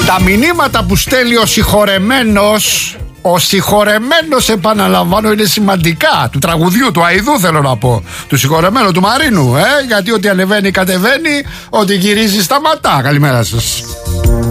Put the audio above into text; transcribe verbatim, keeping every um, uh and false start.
Τα μηνύματα που στέλνει ο συγχωρεμένος, ο συγχωρεμένος επαναλαμβάνω είναι σημαντικά, του τραγουδιού, του Αηδού θέλω να πω, του συγχωρεμένου του Μαρίνου, ε, γιατί ό,τι ανεβαίνει κατεβαίνει, ό,τι γυρίζει σταματά. Καλημέρα σας.